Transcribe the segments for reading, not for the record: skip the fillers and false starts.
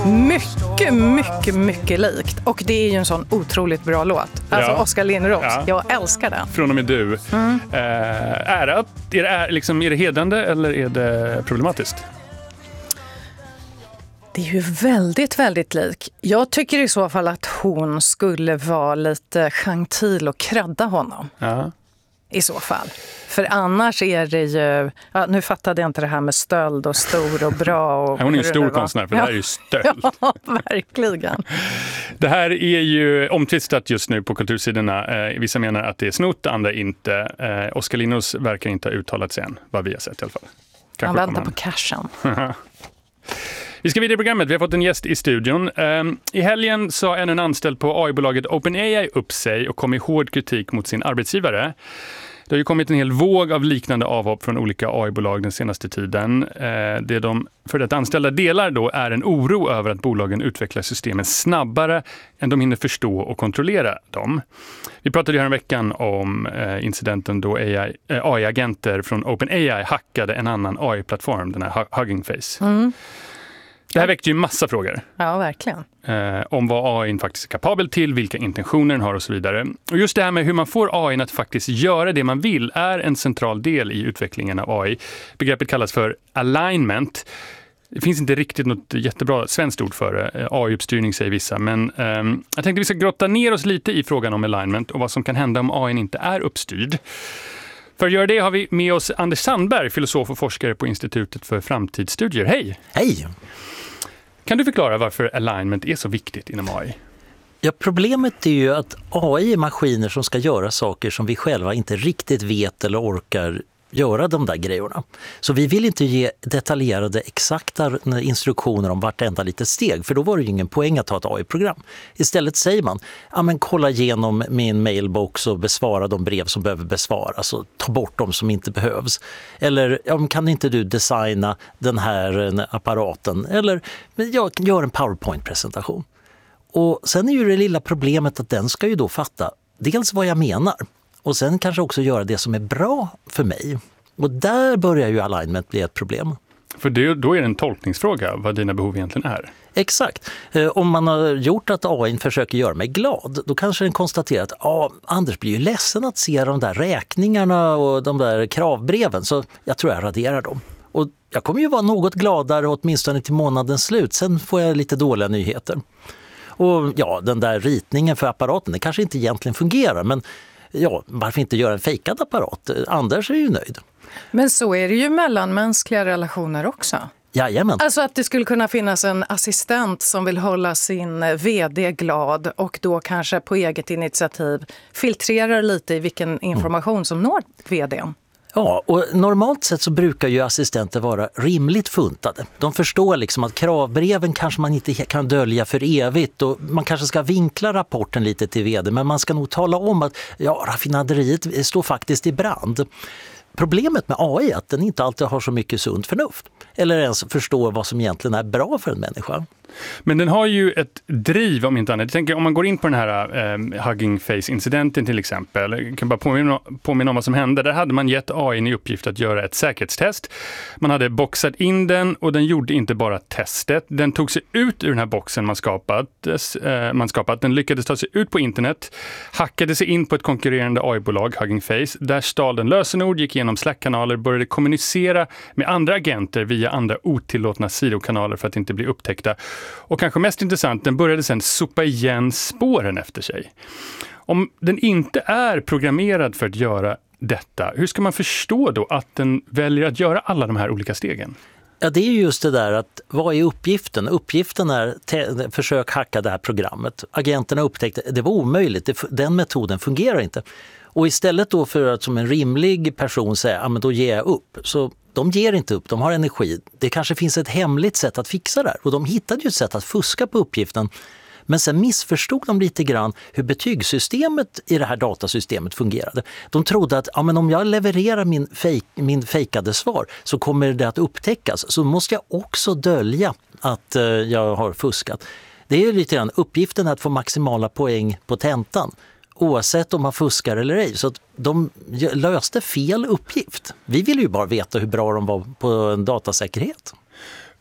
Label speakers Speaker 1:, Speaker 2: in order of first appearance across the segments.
Speaker 1: Mycket likt. Och det är ju en sån otroligt bra låt. Alltså Oskar Linnros. Ja. Jag älskar den.
Speaker 2: Från och med du. Är det hedrande eller är det problematiskt?
Speaker 1: Det är ju väldigt lik. Jag tycker i så fall att hon skulle vara lite gentil och kradda honom. Ja. I så fall. För annars är det ju... Ja, nu fattade jag inte det här med stöld och stor och bra. Och
Speaker 2: hon är ju en stor konstnär, för det här är ju stöld.
Speaker 1: Ja, verkligen.
Speaker 2: Det här är ju omtvistat just nu på kultursidorna. Vissa menar att det är snott, andra inte. Oskar Linnros verkar inte ha uttalat sig än, vad vi har sett i alla fall.
Speaker 1: Kanske han väntar på cashen.
Speaker 2: Vi ska vidare i programmet. Vi har fått en gäst i studion. I helgen sa en anställd på AI-bolaget OpenAI upp sig och kom i hård kritik mot sin arbetsgivare. Det har ju kommit en hel våg av liknande avhopp från olika AI-bolag den senaste tiden. Det de för det anställda delar då är en oro över att bolagen utvecklar systemen snabbare än de hinner förstå och kontrollera dem. Vi pratade ju här en veckan om incidenten då AI-agenter från OpenAI hackade en annan AI-plattform, den här Hugging Face. Mm. Det här väckte ju massa frågor.
Speaker 1: Ja, verkligen.
Speaker 2: Om vad AI faktiskt är kapabel till, vilka intentioner den har och så vidare. Och just det här med hur man får AI att faktiskt göra det man vill är en central del i utvecklingen av AI. Begreppet kallas för alignment. Det finns inte riktigt något jättebra svenskt ord för det. AI-uppstyrning säger vissa. Men jag tänkte vi ska grotta ner oss lite i frågan om alignment och vad som kan hända om AI inte är uppstyrd. För att göra det har vi med oss Anders Sandberg, filosof och forskare på Institutet för framtidsstudier. Hej!
Speaker 3: Hej!
Speaker 2: Kan du förklara varför alignment är så viktigt inom AI?
Speaker 3: Ja, problemet är ju att AI är maskiner som ska göra saker som vi själva inte riktigt vet eller orkar göra de där grejerna. Så vi vill inte ge detaljerade, exakta instruktioner om vartenda litet steg, för då var det ju ingen poäng att ha ett AI-program. Istället säger man, ja men kolla igenom min mailbox och besvara de brev som behöver besvaras och ta bort de som inte behövs. Eller, ja, kan inte du designa den här apparaten? Eller, jag gör en PowerPoint-presentation. Och sen är ju det lilla problemet att den ska ju då fatta dels vad jag menar. Och sen kanske också göra det som är bra för mig. Och där börjar ju alignment bli ett problem.
Speaker 2: För då är det en tolkningsfråga vad dina behov egentligen är.
Speaker 3: Exakt. Om man har gjort att AI försöker göra mig glad, då kanske den konstaterar att Anders blir ju ledsen att se de där räkningarna och de där kravbreven, så jag tror jag raderar dem. Och jag kommer ju vara något gladare åtminstone till månadens slut, sen får jag lite dåliga nyheter. Och ja, den där ritningen för apparaten, det kanske inte egentligen fungerar, men ja, varför inte göra en fejkad apparat? Anders är ju nöjd.
Speaker 1: Men så är det ju mellan mänskliga relationer också.
Speaker 3: Jajamän.
Speaker 1: Alltså att det skulle kunna finnas en assistent som vill hålla sin vd glad och då kanske på eget initiativ filtrerar lite i vilken information som når vdn.
Speaker 3: Ja, och normalt sett så brukar ju assistenter vara rimligt funtade. De förstår liksom att kravbreven kanske man inte kan dölja för evigt och man kanske ska vinkla rapporten lite till vd, men man ska nog tala om att raffinaderiet står faktiskt i brand. Problemet med AI är att den inte alltid har så mycket sunt förnuft eller ens förstår vad som egentligen är bra för en människa.
Speaker 2: Men den har ju ett driv om inte annat. Jag tänker om man går in på den här Hugging Face-incidenten till exempel. Jag kan bara påminna om vad som hände. Där hade man gett AI i uppgift att göra ett säkerhetstest. Man hade boxat in den och den gjorde inte bara testet. Den tog sig ut ur den här boxen man skapat. Den lyckades ta sig ut på internet, hackade sig in på ett konkurrerande AI-bolag, Hugging Face. Där stal den lösenord, gick igenom Slack-kanaler, började kommunicera med andra agenter via andra otillåtna sidokanaler för att inte bli upptäckta. Och kanske mest intressant, den började sedan sopa igen spåren efter sig. Om den inte är programmerad för att göra detta, hur ska man förstå då att den väljer att göra alla de här olika stegen?
Speaker 3: Ja, det är just det där att vad är uppgiften? Uppgiften är försök hacka det här programmet. Agenterna upptäckte att det var omöjligt, den metoden fungerar inte. Och istället då för att som en rimlig person säga, men då ger jag upp, så de ger inte upp, de har energi. Det kanske finns ett hemligt sätt att fixa det här. Och de hittade ju ett sätt att fuska på uppgiften. Men sen missförstod de lite grann hur betygssystemet i det här datasystemet fungerade. De trodde att om jag levererar min fejkade svar så kommer det att upptäckas. Så måste jag också dölja att jag har fuskat. Det är lite grann uppgiften att få maximala poäng på tentan, oavsett om man fuskar eller ej. Så att de löste fel uppgift. Vi vill ju bara veta hur bra de var på en datasäkerhet.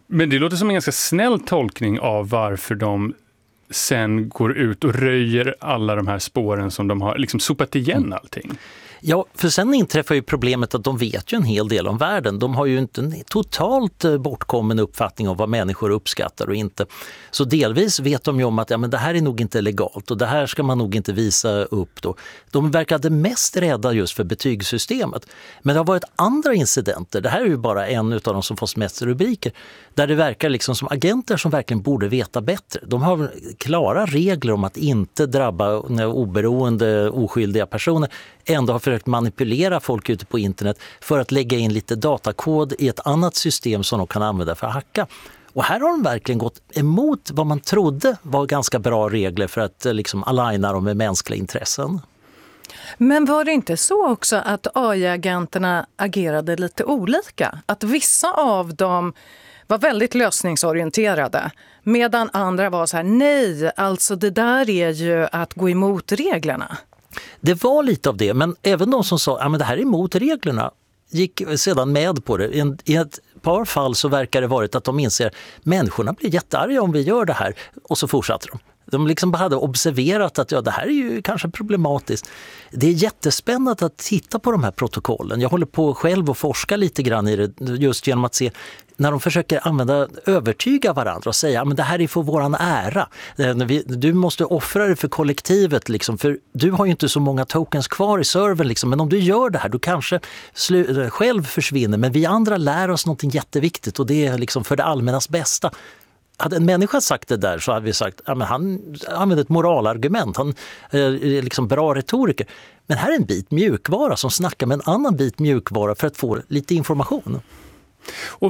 Speaker 2: Men det låter som en ganska snäll tolkning av varför de sen går ut och röjer alla de här spåren som de har liksom sopat igen allting.
Speaker 3: Ja, för sen inträffar ju problemet att de vet ju en hel del om världen. De har ju inte en totalt bortkommen uppfattning om vad människor uppskattar och inte. Så delvis vet de ju om att men det här är nog inte legalt och det här ska man nog inte visa upp då. De verkade mest rädda just för betygssystemet. Men det har varit andra incidenter. Det här är ju bara en av de som får mest rubriker. Där det verkar liksom som agenter som verkligen borde veta bättre. De har klara regler om att inte drabba oberoende, oskyldiga personer. Ändå har försökt manipulera folk ute på internet för att lägga in lite datakod i ett annat system som de kan använda för att hacka. Och här har de verkligen gått emot vad man trodde var ganska bra regler för att liksom aligna dem med mänskliga intressen.
Speaker 1: Men var det inte så också att AI-agenterna agerade lite olika? Att vissa av dem var väldigt lösningsorienterade medan andra var så här: nej, alltså det där är ju att gå emot reglerna.
Speaker 3: Det var lite av det, men även de som sa att det här är emot reglerna gick sedan med på det. I ett par fall så verkar det varit att de inser att människorna blir jättearga om vi gör det här, och så fortsatte de. De liksom hade observerat att det här är ju kanske problematiskt. Det är jättespännande att titta på de här protokollen. Jag håller på själv och forska lite grann i det just genom att se när de försöker övertyga varandra och säga men det här är för våran ära. Du måste offra det för kollektivet liksom, för du har ju inte så många tokens kvar i servern liksom, men om du gör det här du kanske själv försvinner, men vi andra lär oss något jätteviktigt och det är liksom för det allmännas bästa. Hade en människa sagt det där så hade vi sagt att han använder ett moralargument, han är liksom bra retoriker. Men här är en bit mjukvara som snackar med en annan bit mjukvara för att få lite information.
Speaker 2: Och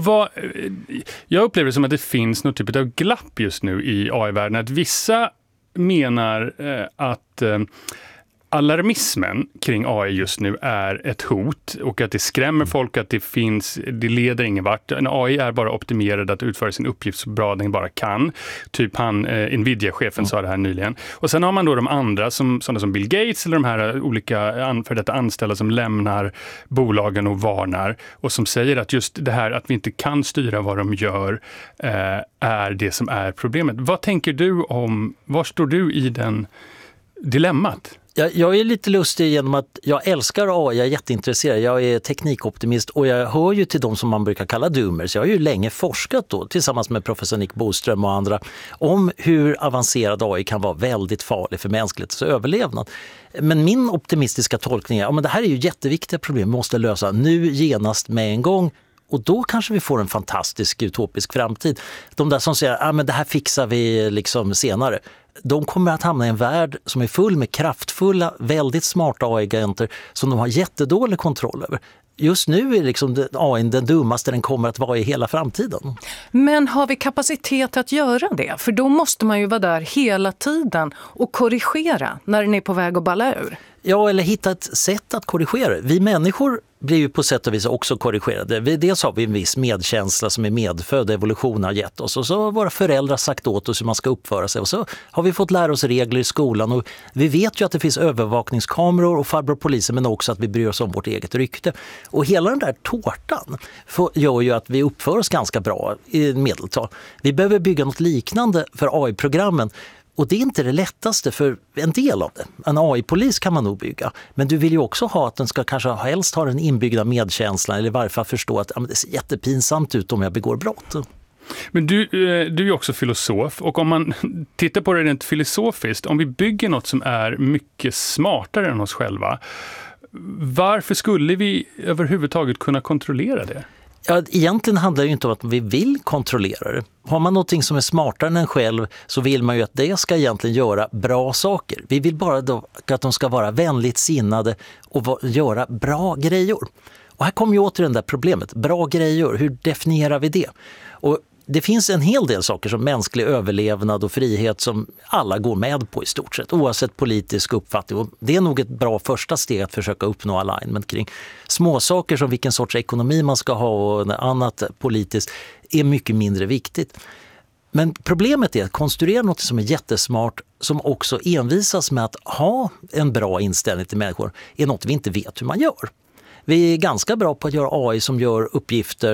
Speaker 2: jag upplever det som att det finns något typ av glapp just nu i AI-världen. Att vissa menar att alarmismen kring AI just nu är ett hot och att det skrämmer folk, att det leder ingen vart. En AI är bara optimerad att utföra sin uppgift så bra den bara kan. Typ Nvidia-chefen sa det här nyligen. Och sen har man då de andra, sådana som Bill Gates eller de här olika för detta anställda som lämnar bolagen och varnar och som säger att just det här att vi inte kan styra vad de gör är det som är problemet. Vad tänker du om, var står du i den dilemmat?
Speaker 3: Jag är lite lustig genom att jag älskar AI, jag är jätteintresserad, jag är teknikoptimist och jag hör ju till de som man brukar kalla doomers. Jag har ju länge forskat då tillsammans med professor Nick Boström och andra om hur avancerad AI kan vara väldigt farlig för mänsklighetens överlevnad. Men min optimistiska tolkning är att det här är ju jätteviktiga problem vi måste lösa nu genast med en gång. Och då kanske vi får en fantastisk utopisk framtid. De där som säger men det här fixar vi liksom senare. De kommer att hamna i en värld som är full med kraftfulla, väldigt smarta AI-agenter som de har jättedålig kontroll över. Just nu är liksom AI den dummaste den kommer att vara i hela framtiden.
Speaker 1: Men har vi kapacitet att göra det? För då måste man ju vara där hela tiden och korrigera när den är på väg att balla ur.
Speaker 3: Ja, eller hitta ett sätt att korrigera. Vi människor blir ju på sätt och vis också korrigerade. Dels har vi en viss medkänsla som är medfödd, evolution har gett oss. Och så har våra föräldrar sagt åt oss hur man ska uppföra sig. Och så har vi fått lära oss regler i skolan. Och vi vet ju att det finns övervakningskameror och farbror polisen, men också att vi bryr oss om vårt eget rykte. Och hela den där tårtan gör ju att vi uppför oss ganska bra i medeltal. Vi behöver bygga något liknande för AI-programmen. Och det är inte det lättaste för en del av det. En AI-polis kan man nog bygga. Men du vill ju också ha att den ska kanske helst ha den inbyggda medkänslan eller i varje fall förstå att det ser jättepinsamt ut om jag begår brott.
Speaker 2: Men du är ju också filosof, och om man tittar på det rent filosofiskt, om vi bygger något som är mycket smartare än oss själva, varför skulle vi överhuvudtaget kunna kontrollera det?
Speaker 3: Ja, egentligen handlar det ju inte om att vi vill kontrollera det. Har man någonting som är smartare än en själv så vill man ju att det ska egentligen göra bra saker. Vi vill bara då att de ska vara vänligt sinnade och göra bra grejer. Och här kommer ju åter det där problemet. Bra grejer, hur definierar vi det? Och det finns en hel del saker som mänsklig överlevnad och frihet som alla går med på i stort sett, oavsett politisk uppfattning. Och det är nog ett bra första steg att försöka uppnå alignment kring. Små saker som vilken sorts ekonomi man ska ha och annat politiskt är mycket mindre viktigt. Men problemet är att konstruera något som är jättesmart, som också envisas med att ha en bra inställning till människor, är något vi inte vet hur man gör. Vi är ganska bra på att göra AI som gör uppgifter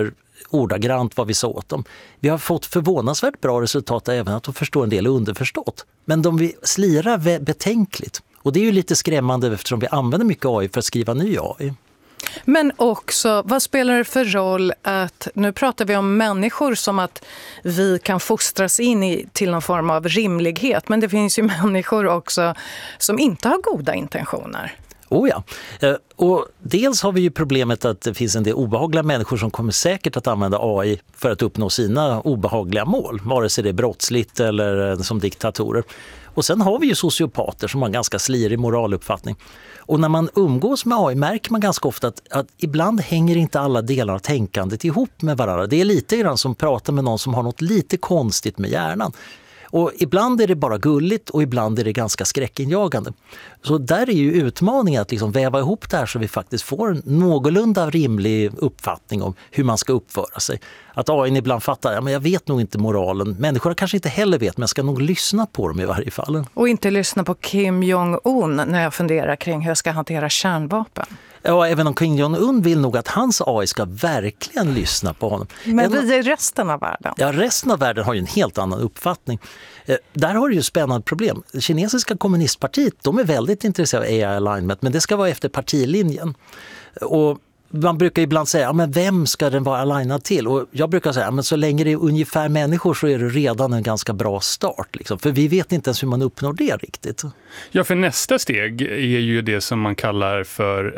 Speaker 3: ordagrant vad vi sa åt dem. Vi har fått förvånansvärt bra resultat även att de förstår en del underförstått. Men de vill slira betänkligt. Och det är ju lite skrämmande eftersom vi använder mycket AI för att skriva ny AI.
Speaker 1: Men också, vad spelar det för roll att, nu pratar vi om människor som att vi kan fostras in till någon form av rimlighet, men det finns ju människor också som inte har goda intentioner.
Speaker 3: Oh ja. Och dels har vi ju problemet att det finns en del obehagliga människor som kommer säkert att använda AI för att uppnå sina obehagliga mål, vare sig det är brottsligt eller som diktatorer. Och sen har vi ju sociopater som har en ganska slirig moraluppfattning. Och när man umgås med AI märker man ganska ofta att ibland hänger inte alla delar av tänkandet ihop med varandra. Det är lite grann som pratar med någon som har något lite konstigt med hjärnan. Och ibland är det bara gulligt och ibland är det ganska skräckinjagande. Så där är ju utmaningen att liksom väva ihop det här så vi faktiskt får en någorlunda rimlig uppfattning om hur man ska uppföra sig. Att AI ibland fattar, men jag vet nog inte moralen. Människor kanske inte heller vet, men jag ska nog lyssna på dem i varje fall.
Speaker 1: Och inte lyssna på Kim Jong-un när jag funderar kring hur jag ska hantera kärnvapen.
Speaker 3: Ja, även om Kim Jong-un vill nog att hans AI ska verkligen lyssna på honom.
Speaker 1: Men vi är resten av världen.
Speaker 3: Ja, resten av världen har ju en helt annan uppfattning. Där har du ju spännande problem. Det kinesiska kommunistpartiet, de är väldigt intresserade av AI-alignment, men det ska vara efter partilinjen. Och man brukar ibland säga, men vem ska den vara alignad till? Och jag brukar säga, men så länge det är ungefär människor så är det redan en ganska bra start. Liksom. För vi vet inte ens hur man uppnår det riktigt.
Speaker 2: Ja, för nästa steg är ju det som man kallar för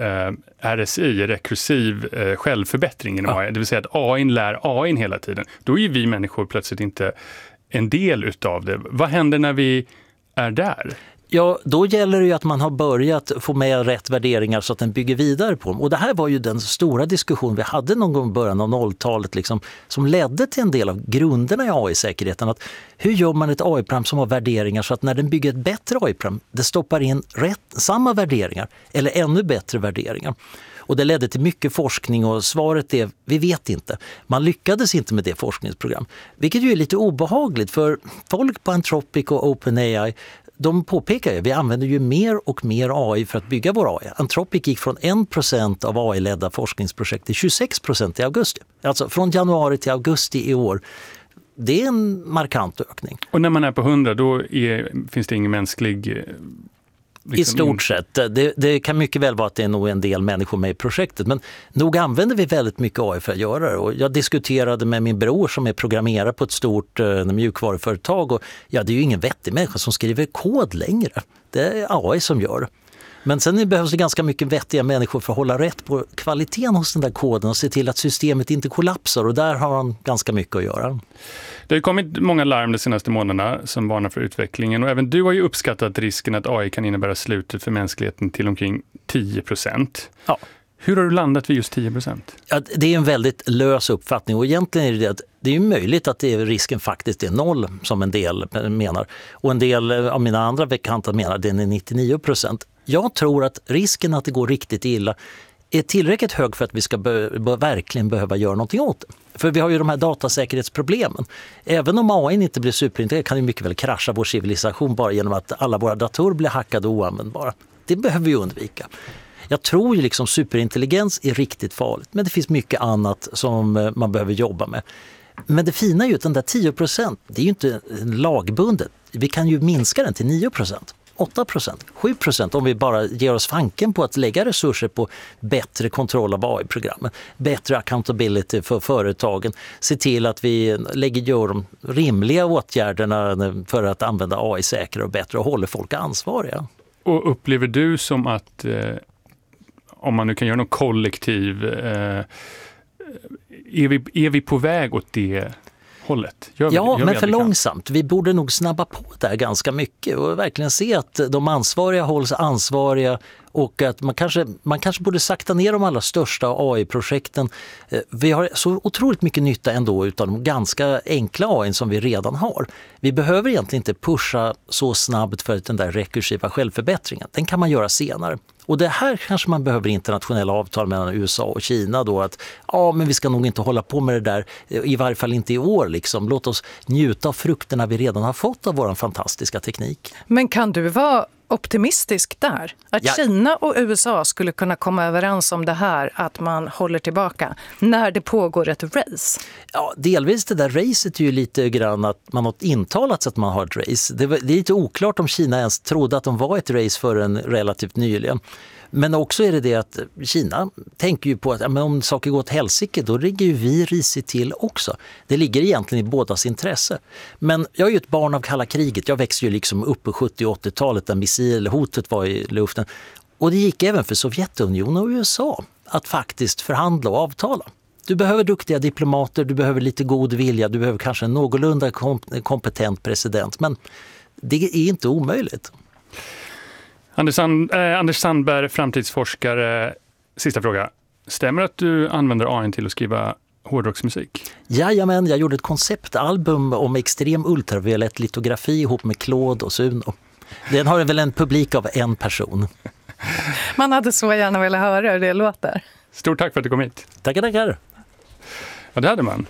Speaker 2: RSI, rekursiv självförbättring inom AI. Det vill säga att AI lär AI hela tiden. Då är ju vi människor plötsligt inte en del utav det. Vad händer när vi är där?
Speaker 3: Ja, då gäller det ju att man har börjat få med rätt värderingar så att den bygger vidare på dem. Och det här var ju den stora diskussion vi hade någon gång i början av 00-talet liksom, som ledde till en del av grunderna i AI-säkerheten. Att hur gör man ett AI-program som har värderingar så att när den bygger ett bättre AI-program, det stoppar in samma värderingar eller ännu bättre värderingar. Och det ledde till mycket forskning och svaret är, vi vet inte. Man lyckades inte med det forskningsprogram. Vilket ju är lite obehagligt för folk på Anthropic och OpenAI, de påpekar ju att vi använder ju mer och mer AI för att bygga vår AI. Anthropic gick från 1% av AI-ledda forskningsprojekt till 26% i augusti. Alltså från januari till augusti i år. Det är en markant ökning.
Speaker 2: Och när man är på 100 då finns det ingen mänsklig...
Speaker 3: I stort sett. Det kan mycket väl vara att det är nog en del människor med i projektet. Men nog använder vi väldigt mycket AI för att göra det. Och jag diskuterade med min bror som är programmerare på ett stort mjukvaruföretag. Och ja, det är ju ingen vettig människa som skriver kod längre. Det är AI som gör det. Men sen behövs det ganska mycket vettiga människor för att hålla rätt på kvaliteten hos den där koden och se till att systemet inte kollapsar. Och där har han ganska mycket att göra.
Speaker 2: Det har kommit många larm de senaste månaderna som varnar för utvecklingen och även du har ju uppskattat risken att AI kan innebära slutet för mänskligheten till omkring 10%. Ja. Hur har du landat vid just 10%?
Speaker 3: Ja, det är en väldigt lös uppfattning och egentligen är det att det är möjligt att risken faktiskt är 0 som en del menar. Och en del av mina andra bekanta menar att den är 99%. Jag tror att risken att det går riktigt illa är tillräckligt hög för att vi ska verkligen behöva göra någonting åt det. För vi har ju de här datasäkerhetsproblemen. Även om AI inte blir superintelligent kan det mycket väl krascha vår civilisation bara genom att alla våra datorer blir hackade och oanvändbara. Det behöver vi undvika. Jag tror ju liksom superintelligens är riktigt farligt, men det finns mycket annat som man behöver jobba med. Men det fina är ju att den där 10%, det är ju inte lagbundet. Vi kan ju minska den till 9%. 8%, 7% om vi bara ger oss fanken på att lägga resurser på bättre kontroll av AI-programmen, bättre accountability för företagen, se till att vi gör de rimliga åtgärderna för att använda AI säkrare och bättre och håller folk ansvariga.
Speaker 2: Och upplever du som att om man nu kan göra något kollektiv, är vi på väg åt det hållet?
Speaker 3: Men för långsamt. Vi borde nog snabba på det här ganska mycket och verkligen se att de ansvariga hålls ansvariga och att man kanske borde sakta ner de allra största AI-projekten. Vi har så otroligt mycket nytta ändå utav de ganska enkla AI som vi redan har. Vi behöver egentligen inte pusha så snabbt för den där rekursiva självförbättringen. Den kan man göra senare. Och det här kanske man behöver internationella avtal mellan USA och Kina då att men vi ska nog inte hålla på med det där, i varje fall inte i år liksom. Låt oss njuta av frukterna vi redan har fått av vår fantastiska teknik.
Speaker 1: Men kan du vara optimistisk där. Att Kina och USA skulle kunna komma överens om det här, att man håller tillbaka när det pågår ett race.
Speaker 3: Ja, delvis det där racet är ju lite grann att man har intalat att man har ett race. Det är lite oklart om Kina ens trodde att de var ett race förrän relativt nyligen. Men också är det att Kina tänker ju på att om saker går åt helsike, då ligger ju vi risigt till också. Det ligger egentligen i bådas intresse. Men jag är ju ett barn av kalla kriget. Jag växte ju liksom upp på 70- och 80-talet där missilhotet var i luften. Och det gick även för Sovjetunionen och USA att faktiskt förhandla och avtala. Du behöver duktiga diplomater, du behöver lite god vilja, du behöver kanske en någorlunda kompetent president. Men det är inte omöjligt.
Speaker 2: Anders Sandberg, framtidsforskare. Sista fråga. Stämmer att du använder AI till att skriva hårdrocksmusik?
Speaker 3: Jajamän, jag gjorde ett konceptalbum om extrem ultraviolett litografi ihop med Claude och Suno. Den har väl en publik av en person.
Speaker 1: Man hade så gärna velat höra hur det låter.
Speaker 2: Stort tack för att du kom hit.
Speaker 3: Tackar.
Speaker 2: Ja, det hade man.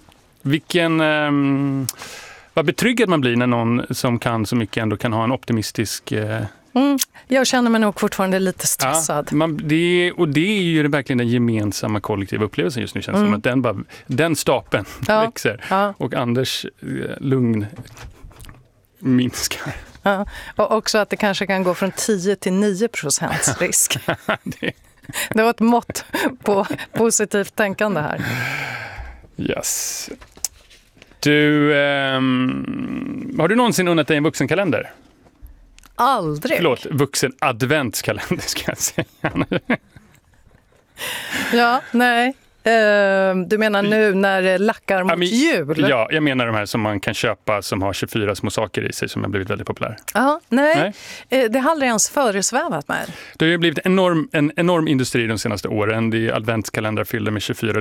Speaker 2: Vad betryggad man blir när någon som kan så mycket ändå kan ha en optimistisk...
Speaker 1: Jag känner mig nog fortfarande lite stressad.
Speaker 2: Ja, det är ju verkligen den gemensamma kollektiva upplevelsen just nu. Känns som att den stapeln växer. Ja. Och Anders lugn minskar.
Speaker 1: Ja. Och också att det kanske kan gå från 10 till 9% risk. Det var ett mått på positivt tänkande här.
Speaker 2: Yes. Har du någonsin unnat dig en vuxenkalender?
Speaker 1: Aldrig.
Speaker 2: Förlåt, vuxen adventskalender ska jag säga.
Speaker 1: Ja, nej. Du menar nu när det lackar mot jul?
Speaker 2: Ja, jag menar de här som man kan köpa som har 24 små saker i sig som har blivit väldigt populär.
Speaker 1: Ja, nej. Det har aldrig ens föresvävat mig.
Speaker 2: Det har ju blivit en enorm industri de senaste åren. Det är adventskalendrar fyllda med 24